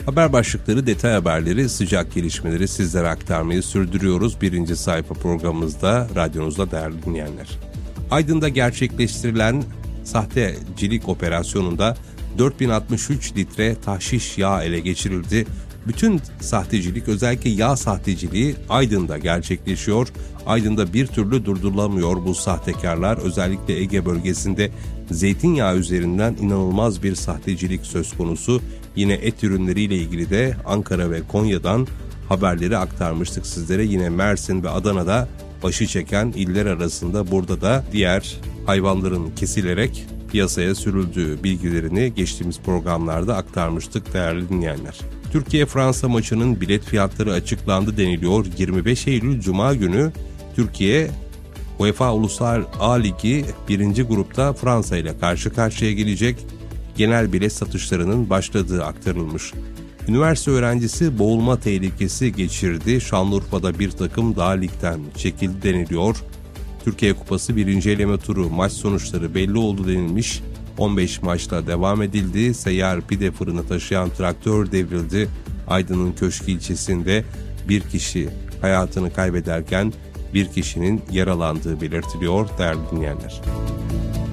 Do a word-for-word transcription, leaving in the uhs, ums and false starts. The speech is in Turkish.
Haber başlıkları, detay haberleri, sıcak gelişmeleri sizlere aktarmayı sürdürüyoruz. Birinci sayfa programımızda radyonuzda değerli dinleyenler. Aydın'da gerçekleştirilen sahtecilik operasyonunda dört bin altmış üç litre tahşiş yağ ele geçirildi. Bütün sahtecilik, özellikle yağ sahteciliği Aydın'da gerçekleşiyor. Aydın'da bir türlü durdurulamıyor bu sahtekarlar. Özellikle Ege bölgesinde zeytinyağı üzerinden inanılmaz bir sahtecilik söz konusu. Yine et ürünleriyle ilgili de Ankara ve Konya'dan haberleri aktarmıştık sizlere. Yine Mersin ve Adana'da başı çeken iller arasında, burada da diğer hayvanların kesilerek piyasaya sürüldüğü bilgilerini geçtiğimiz programlarda aktarmıştık değerli dinleyenler. Türkiye-Fransa maçının bilet fiyatları açıklandı deniliyor. yirmi beş Eylül Cuma günü Türkiye UEFA Uluslar A Ligi birinci grupta Fransa ile karşı karşıya gelecek. Genel bilet satışlarının başladığı aktarılmış. Üniversite öğrencisi boğulma tehlikesi geçirdi. Şanlıurfa'da bir takım daha ligden çekildi deniliyor. Türkiye Kupası birinci eleme turu maç sonuçları belli oldu denilmiş. on beş maçla devam edildi. Seyyar pide fırını taşıyan traktör devrildi. Aydın'ın Köşk ilçesinde bir kişi hayatını kaybederken bir kişinin yaralandığı belirtiliyor değerli dinleyenler.